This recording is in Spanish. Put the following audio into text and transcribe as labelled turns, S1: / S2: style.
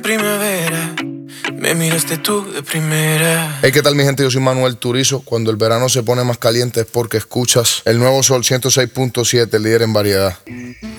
S1: Primavera, me miraste tú de primera.
S2: Hey, ¿qué tal mi gente? Yo soy Manuel Turizo. Cuando el verano se pone más caliente es porque escuchas el nuevo Sol 106.7, líder en variedad.